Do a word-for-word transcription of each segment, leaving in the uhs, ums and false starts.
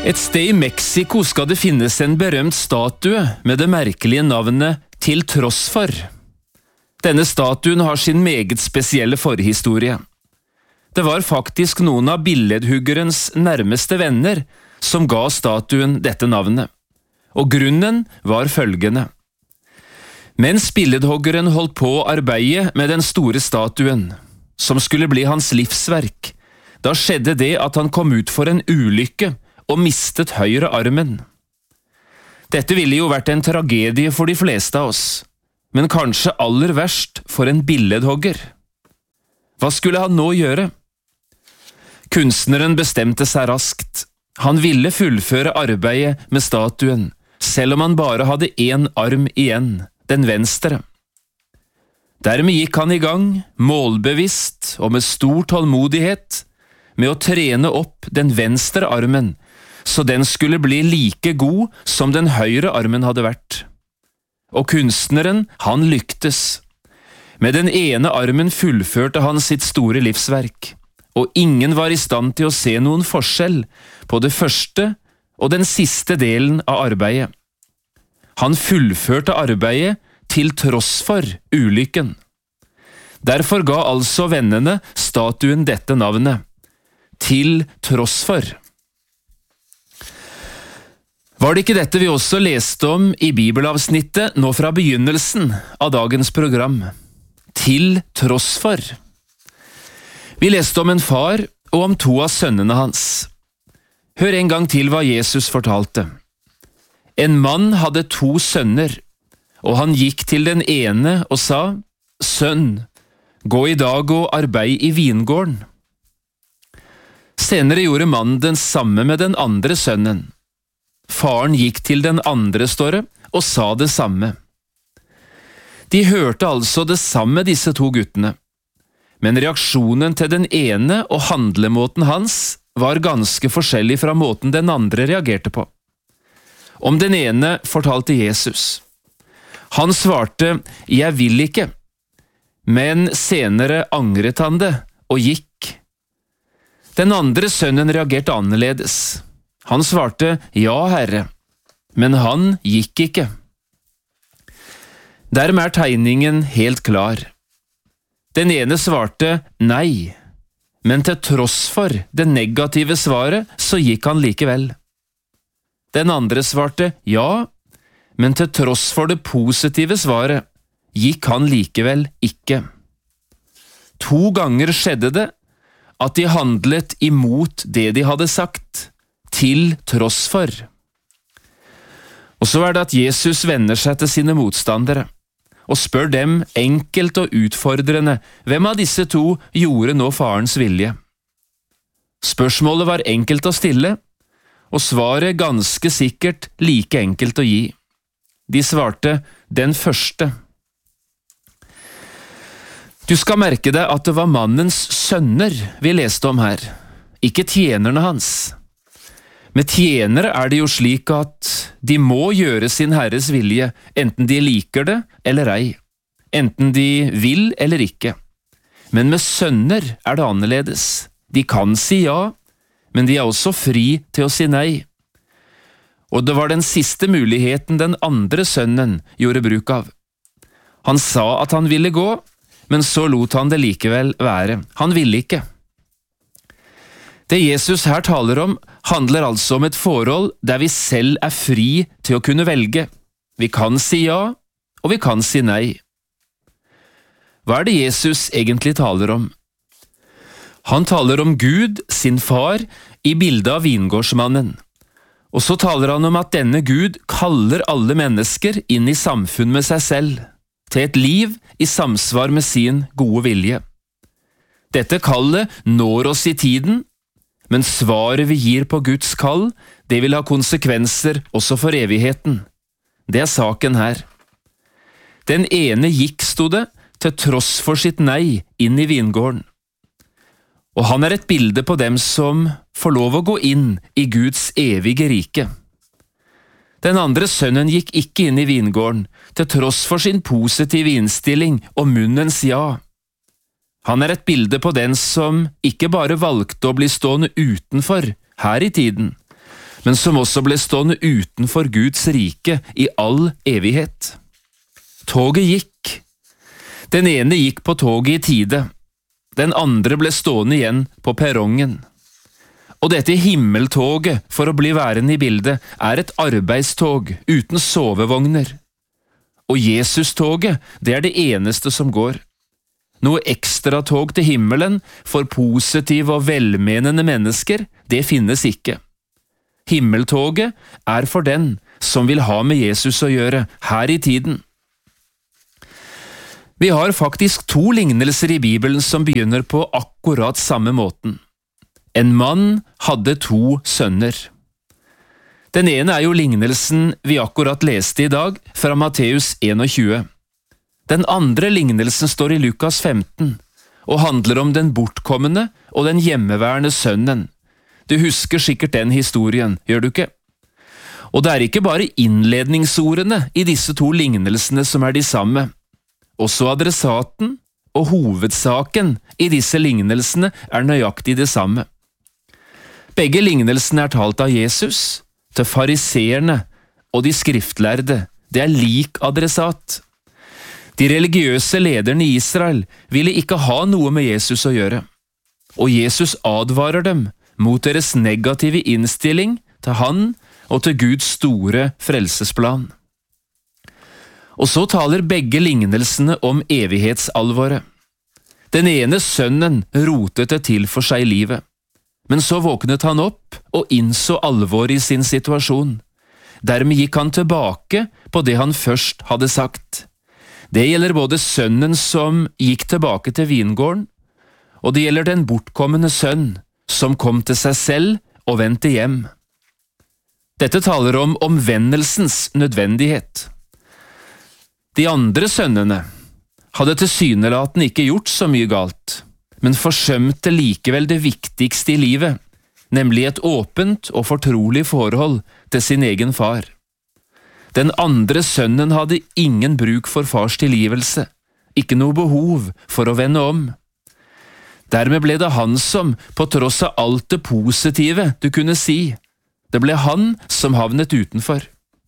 Et sted i Mexico skal det finnes en berømt statue med det merkelige navnet Til tross for. Denne statuen har sin meget spesielle forhistorie. Det var faktisk noen av billedhuggerens nærmeste venner som ga statuen dette navnet, og grunnen var følgende. Mens billedhuggeren holdt på å arbeide med den store statuen, som skulle bli hans livsverk, da skjedde det at han kom ut for en ulykke og mistet høyre armen. Dette ville jo vært en tragedie for de fleste av oss, men kanskje aller verst for en billedhugger. Hva skulle han nå gjøre? Kunstneren bestemte seg raskt. Han ville fullføre arbeidet med statuen, selv om han bare hadde én arm igjen, den venstre. Dermed gikk han i gang, målbevisst og med stor tålmodighet, med å trene opp den venstre armen, så den skulle bli like god som den høyre armen hadde vært. Og kunstneren, han lyktes. Med den ene armen fullførte han sitt store livsverk, og ingen var i stand til å se noen forskjell på det første og den siste delen av arbeidet. Han fullførte arbeidet til tross for ulykken. Derfor ga altså vennene statuen dette navnet, Til tross for. Var det ikke dette vi også leste om i bibelavsnittet nå fra begynnelsen av dagens program? Til tross for. Vi leste om en far og om to av sønnene hans. Hør en gang til hva Jesus fortalte. En mann hadde to sønner, og han gikk til den ene og sa, «Sønn, gå i dag og arbeid i vingården.» Senere gjorde mannen den samme med den andre sønnen. Faren gikk til den andre, står det, og sa det samme. De hørte altså det samme, disse to guttene, men reaksjonen til den ene og handlemåten hans var ganske forskjellig fra måten den andre reagerte på. Om den ene fortalte Jesus. Han svarte, «Jeg vil ikke», men senere angret han det og gikk. Den andre sønnen reagerte annerledes. Han svarte, «Ja, Herre», men han gikk ikke. Dermed er tegningen helt klar. Den ene svarte nei, men til tross for det negative svaret, så gikk han likevel. Den andre svarte ja, men til tross for det positive svaret, gikk han likevel ikke. To ganger skjedde det at de handlet imot det de hadde sagt, til tross for. Og så er det at Jesus vender seg til sine motstandere, og spør dem enkelt og utfordrende, hvem av disse to gjorde nå farens vilje? Spørsmålet var enkelt å stille, og svaret ganske sikkert like enkelt å gi. De svarte, den første. Du skal merke deg at det var mannens sønner vi leste om her, ikke tjenerne hans. Med tjenere er det jo slik at de må gjøre sin herres vilje, enten de liker det eller ei, enten de vil eller ikke. Men med sønner er det annerledes. De kan si ja, men de er også fri til å si nei. Og det var den siste muligheten den andre sønnen gjorde bruk av. Han sa at han ville gå, men så lot han det likevel være. Han ville ikke. Det Jesus her taler om, handler altså om et forhold der vi selv er fri til å kunne velge. Vi kan si ja, og vi kan si nei. Hva er det Jesus egentlig taler om? Han taler om Gud, sin far, i bildet av vingårdsmannen. Og så taler han om at denne Gud kaller alle mennesker inn i samfunn med seg selv, til et liv i samsvar med sin gode vilje. Dette kallet når oss i tiden, men svaret vi gir på Guds kall, det vil ha konsekvenser også for evigheten. Det er saken her. Den ene gikk, stod det, til tross for sitt nei inn i vingården. Og han er et bilde på dem som får lov å gå inn i Guds evige rike. Den andre sønnen gikk ikke inn i vingården, til tross for sin positive innstilling og munnens ja. Han er et bilde på den som ikke bare valgte å bli stående utenfor her i tiden, men som også ble stående utenfor Guds rike i all evighet. Toget gikk. Den ene gikk på toget i tide, den andre ble stående igjen på perrongen. Og dette himmeltoget, for å bli værende i bildet, er et arbeidstog uten sovevogner. Og Jesus-toget, det er det eneste som går. Noe ekstra tog til himmelen for positive og velmenende mennesker, det finnes ikke. Himmeltoget er for den som vil ha med Jesus å gjøre her i tiden. Vi har faktisk to lignelser i Bibelen som begynner på akkurat samme måten. En mann hadde to sønner. Den ene er jo lignelsen vi akkurat leste i dag, fra Matteus tjueen. Den andre lignelsen står i Lukas femten, og handler om den bortkommende og den hjemmeværende sønnen. Du husker sikkert den historien, gjør du ikke? Og det er ikke bare innledningsordene i disse to lignelsene som er de samme. Også adressaten og hovedsaken i disse lignelsene er nøyaktig det samme. Begge lignelsene er talt av Jesus, til fariseerne og de skriftlærde. Det er lik adressat. De religiøse lederne i Israel ville ikke ha noe med Jesus å gjøre, og Jesus advarer dem mot deres negative innstilling til han og til Guds store frelsesplan. Og så taler begge lignelsene om evighetsalvoret. Den ene sønnen rotet det til for seg i livet, men så våknet han opp og innså alvoret i sin situasjon. Dermed gikk han tilbake på det han først hadde sagt. Det gjelder både sønnen som gikk tilbake til vingården, og det gjelder den bortkommende sønn som kom til seg selv og vendte hjem. Dette taler om omvendelsens nødvendighet. De andre sønnene hadde tilsynelatende ikke gjort så mye galt, men forsømte likevel det viktigste i livet, nemlig et åpent og fortrolig forhold til sin egen far. Den andre sønnen hadde ingen bruk for fars tilgivelse, ikke noe behov for å vende om. Dermed ble det han som, på tross av alt det positive du kunne si, det ble han som havnet utenfor.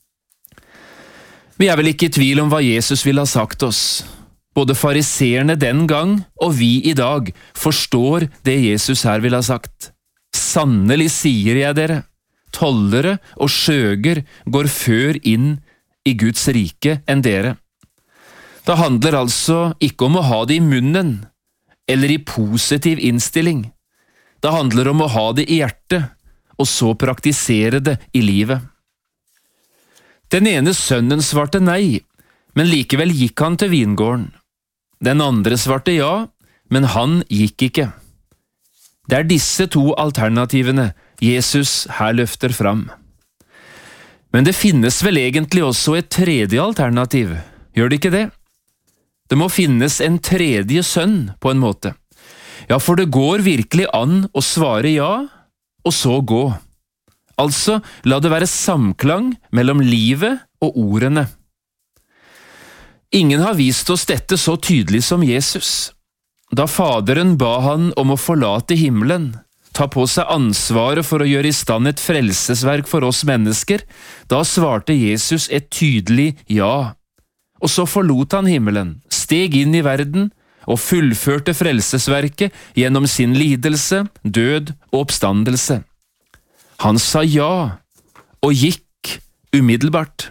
Vi er vel ikke i tvil om hva Jesus ville ha sagt oss. Både fariseerne den gang og vi i dag forstår det Jesus her ville ha sagt. Sannelig sier jeg dere, tollere og skjøger går før inn i Guds rike enn dere. Det handler altså ikke om å ha det i munnen, eller i positiv innstilling. Det handler om å ha det i hjertet, og så praktisere det i livet. Den ene sønnen svarte nei, men likevel gikk han til vingården. Den andre svarte ja, men han gikk ikke. Det er disse to alternativene Jesus her løfter fram. Men det finnes vel egentlig også et tredje alternativ, gjør det ikke det? Det må finnes en tredje sønn på en måte. Ja, for det går virkelig an å svare ja, og så gå. Altså, la det være samklang mellom livet og ordene. Ingen har vist oss dette så tydelig som Jesus. Da Faderen ba han om å forlate himmelen, ta på seg ansvaret for å gjøre i stand et frelsesverk for oss mennesker, da svarte Jesus et tydelig ja. Og så forlot han himmelen, steg inn i verden og fullførte frelsesverket gjennom sin lidelse, død og oppstandelse. Han sa ja, og gikk umiddelbart.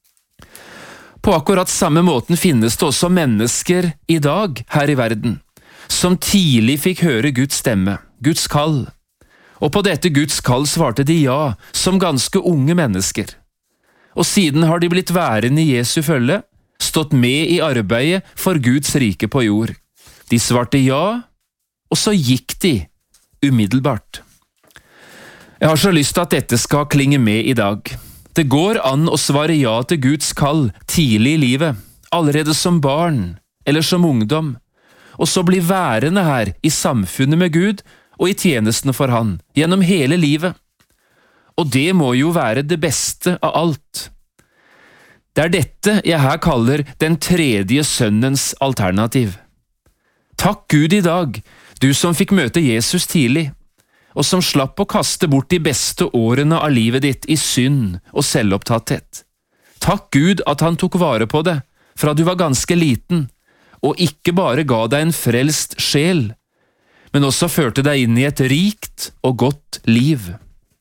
På akkurat samme måten finnes det også mennesker i dag her i verden, som tidlig fikk høre Guds stemme, Guds kall. Og på dette Guds kall svarte de ja, som ganske unge mennesker. Og siden har de blitt værende i Jesu følge, stått med i arbeidet for Guds rike på jord. De svarte ja, og så gikk de umiddelbart. Jeg har så lyst til at dette skal klinge med i dag. Det går an å svare ja til Guds kall tidlig i livet, allerede som barn eller som ungdom, og så bli værende her i samfunnet med Gud og i tjenesten for Han, gjennom hele livet. Og det må jo være det beste av alt. Det er dette jeg her kaller den tredje sønnens alternativ. Takk Gud i dag, du som fikk møte Jesus tidlig. og som slapp å kaste bort de beste årene av livet ditt i synd og selvopptatthet. Takk Gud at han tok vare på det fra du var ganske liten, og ikke bare ga deg en frelst sjel, men også førte deg inn i et rikt og godt liv.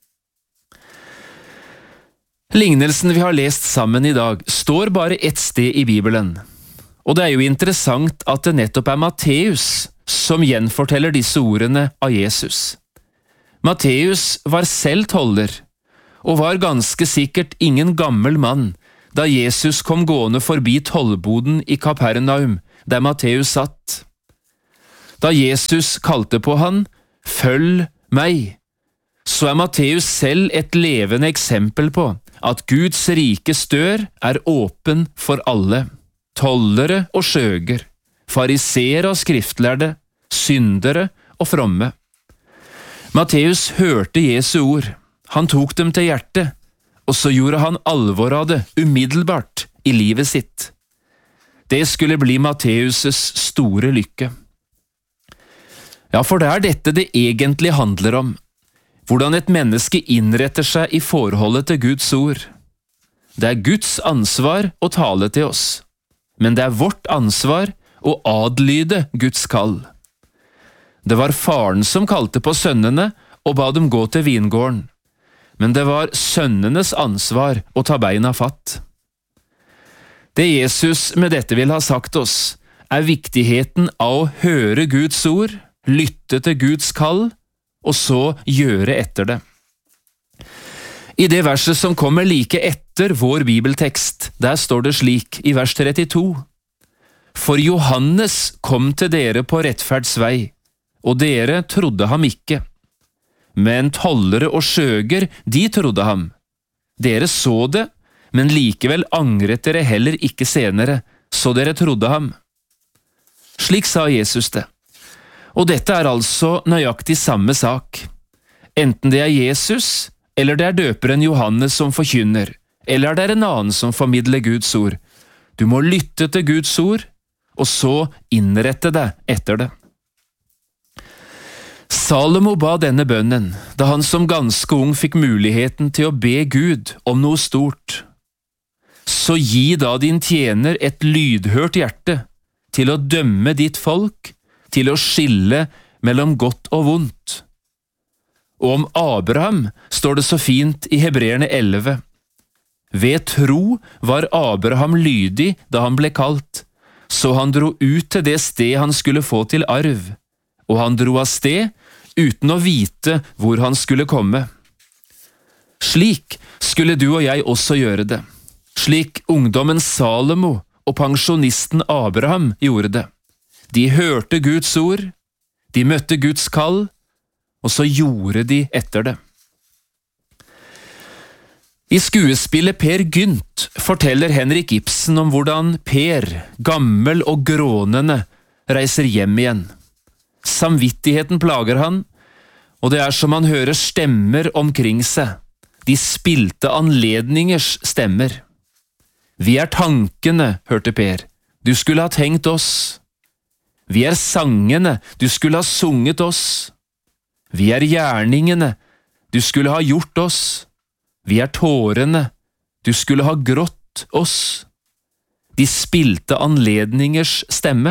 Lignelsen vi har lest sammen i dag står bare ett sted i Bibelen, og det er jo interessant at det nettopp er Matteus som gjenforteller disse ordene av Jesus. Matteus var selv toller, og var ganske sikkert ingen gammel mann da Jesus kom gående forbi tollboden i Kapernaum, der Matteus satt. Da Jesus kalte på han, «Følg meg», så er Matteus selv et levende eksempel på at Guds rikes dør er åpen for alle, tollere og skjøger, fariseere og skriftlærde, syndere og fromme. Matteus hørte Jesu ord, han tok dem til hjertet, og så gjorde han alvor av det umiddelbart i livet sitt. Det skulle bli Matteus' store lykke. Ja, for det er dette det egentlig handler om, hvordan et menneske innretter seg i forholdet til Guds ord. Det er Guds ansvar å tale til oss, men det er vårt ansvar å adlyde Guds kall. Det var faren som kalte på sønnene og ba dem gå til vingården, men det var sønnenes ansvar å ta beina fatt. Det Jesus med dette vil ha sagt oss, er viktigheten av å høre Guds ord, lytte til Guds kall, og så gjøre etter det. I det verset som kommer like etter vår bibeltekst, der står det slik i vers trettito: For Johannes kom til dere på rettferdsvei, og dere trodde ham ikke. Men tollere og skjøger, de trodde ham. Dere så det, men likevel angret dere heller ikke senere, så dere trodde ham. Slik sa Jesus det. Og dette er altså nøyaktig samme sak. Enten det er Jesus, eller det er døperen Johannes som forkynner, eller det er en annen som formidler Guds ord. Du må lytte til Guds ord, og så innrette deg etter det. Salomo ba denne bønnen da han som ganske ung fikk muligheten til å be Gud om noe stort. Så gi da din tjener et lydhørt hjerte til å dømme ditt folk, til å skille mellom godt og vondt. Og om Abraham står det så fint i Hebreerne elleve. Ved tro var Abraham lydig da han ble kalt, så han dro ut til det sted han skulle få til arv, og han dro av sted uten å vite hvor han skulle komme. Slik skulle du og jeg også gjøre det, slik ungdommen Salomo og pensjonisten Abraham gjorde det. De hørte Guds ord, de møtte Guds kall, og så gjorde de etter det. I skuespillet Per Gynt forteller Henrik Ibsen om hvordan Per, gammel og grånende, reiser hjem igjen. Samvittigheten plager han, og det er som han hører stemmer omkring seg, de spilte anledningers stemmer. Vi er tankene, hørte Per, du skulle ha tenkt oss. Vi er sangene, du skulle ha sunget oss. Vi er gjerningene, du skulle ha gjort oss. Vi er tårene, du skulle ha grått oss. De spilte anledningers stemme.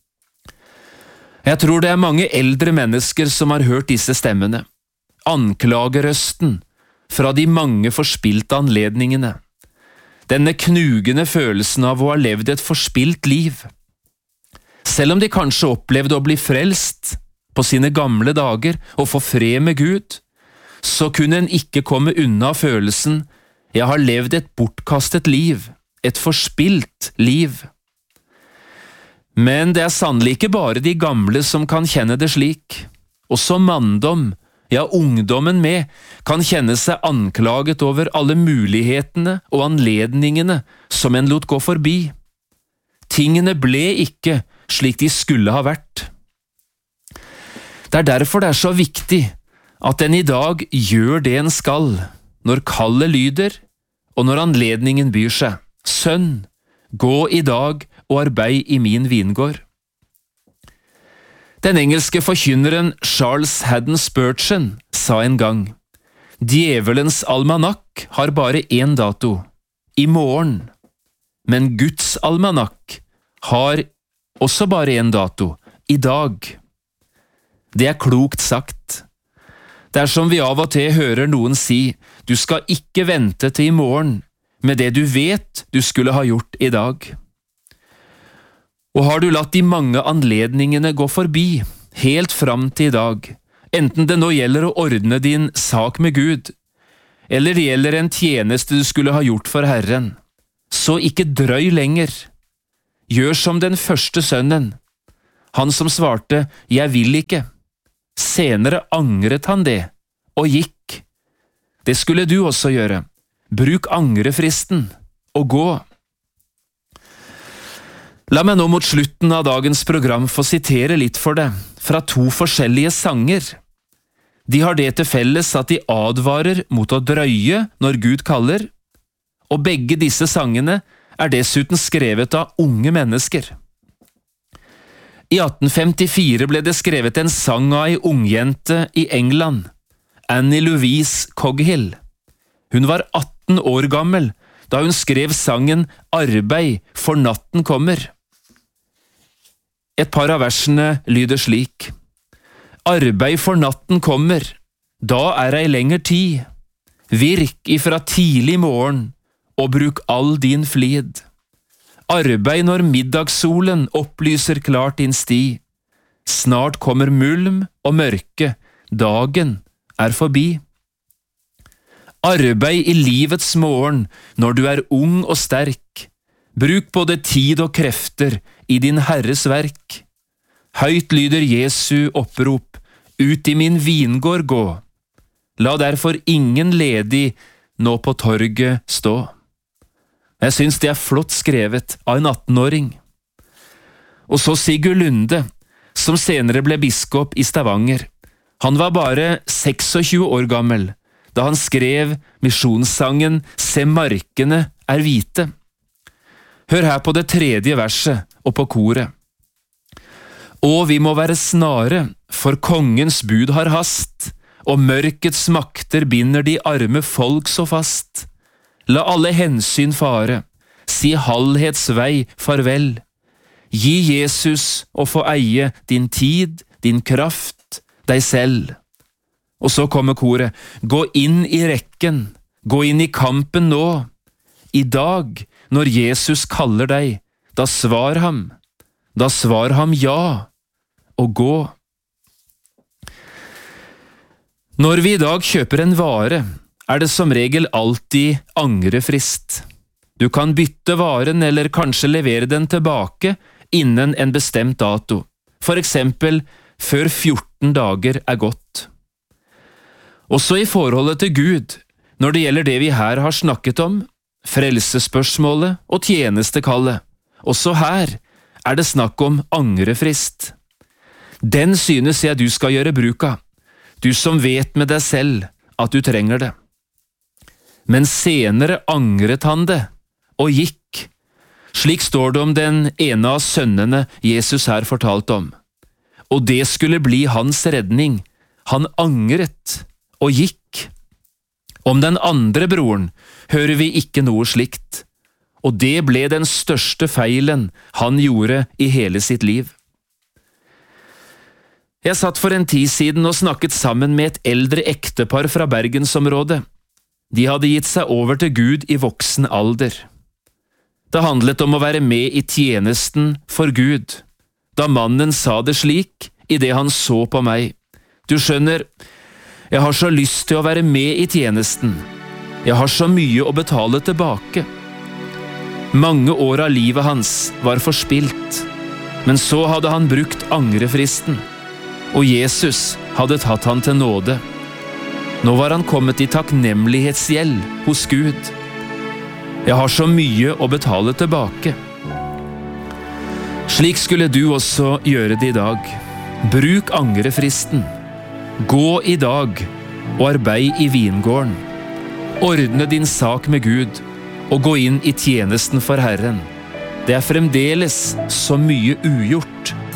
Jeg tror det er mange eldre mennesker som har hørt disse stemmene. Anklagerøsten fra de mange forspilte anledningene. Denne knugende følelsen av å ha levd et forspilt liv. Selv om de kanskje opplevde å bli frelst på sine gamle dager og få fred med Gud, så kunne en ikke komme unna følelsen «Jeg har levd et bortkastet liv, et forspilt liv». Men det er sannelig ikke bare de gamle som kan kjenne det slik. Også manndom, ja ungdommen med, kan kjenne seg anklaget over alle mulighetene og anledningene som en lot gå forbi. Tingene ble ikke slik de skulle ha vært. Det er derfor det er så viktig at en i dag gjør det en skal, når kallet lyder, og når anledningen byr seg. Sønn, gå i dag og arbeid i min vingård. Den engelske forkynneren Charles Haddon Spurgeon sa en gang: «Djevelens almanakk har bare én dato, i morgen, men Guds almanakk har også bare én dato, i dag.» Det er klokt sagt. Dersom vi av og til hører noen si «du skal ikke vente til i morgen med det du vet du skulle ha gjort i dag». Og har du latt de mange anledningene gå forbi, helt fram til i dag, enten det nå gjelder å ordne din sak med Gud, eller det gjelder en tjeneste du skulle ha gjort for Herren, så ikke drøy lenger. Gjør som den første sønnen, han som svarte «jeg vil ikke». Senere angret han det, og gikk. Det skulle du også gjøre. Bruk angrefristen, og gå. La meg nå mot slutten av dagens program få sitere litt for deg, fra to forskjellige sanger. De har det til felles at de advarer mot å drøye når Gud kaller, og begge disse sangene er dessuten skrevet av unge mennesker. I atten femtifire ble det skrevet en sang av ei ungjente i England, Annie Louise Coghill. Hun var atten år gammel da hun skrev sangen «Arbeid, for natten kommer». Et par av versene lyder slik: «Arbeid, for natten kommer, da er ei lenger tid. Virk ifra tidlig morgen, og bruk all din flid. Arbeid når middagssolen opplyser klart din sti. Snart kommer mulm og mørke, dagen er forbi. Arbeid i livets morgen når du er ung og sterk. Bruk både tid og krefter i din Herres verk. Høyt lyder Jesu opprop, ut i min vingård gå. La derfor ingen ledig nå på torget stå.» Jeg synes det er flott skrevet av en attenåring. Og så Sigurd Lunde, som senere ble biskop i Stavanger. Han var bare tjueseks år gammel da han skrev misjonssangen «Se markene er hvite». Hør her på det tredje verset og på koret. «Og vi må være snare, for kongens bud har hast, og mørkets makter binder de arme folk så fast. La alle hensyn fare, si halvhets vei farvel. Gi Jesus og få eie din tid, din kraft, deg selv.» Og så kommer koret: «Gå inn i rekken, gå inn i kampen nå. I dag, når Jesus kaller deg, da svar ham, da svar ham ja, og gå.» Når vi i dag kjøper en vare, er det som regel alltid angrefrist. Du kan bytte varen eller kanskje levere den tilbake innen en bestemt dato, for eksempel før fjorten dager er gått. Også i forholdet til Gud, når det gjelder det vi her har snakket om, frelsesspørsmålet og tjenestekallet, også her er det snakk om angrefrist. Den synes jeg du skal gjøre bruk av, du som vet med deg selv at du trenger det. Men senere angret han det, og gikk. Slik står det om den ene av sønnene Jesus her fortalte om. Og det skulle bli hans redning. Han angret, og gikk. Om den andre broren hører vi ikke noe slikt, og det ble den største feilen han gjorde i hele sitt liv. Jeg satt for en tid siden og snakket sammen med et eldre ektepar fra Bergensområdet. De hadde gitt seg over til Gud i voksen alder. Det handlet om å være med i tjenesten for Gud, da mannen sa det slik i det han så på meg: «Du skjønner, jeg har så lyst til å være med i tjenesten. Jeg har så mye å betale tilbake.» Mange år av livet hans var forspilt, men så hadde han brukt angrefristen, og Jesus hadde tatt han til nåde. Nå var han kommet i takknemlighetsgjeld hos Gud. Jeg har så mye å betale tilbake. Slik skulle du også gjøre det i dag. Bruk angrefristen. Gå i dag og arbeid i vingården. Ordne din sak med Gud og gå inn i tjenesten for Herren. Det er fremdeles så mye ugjort.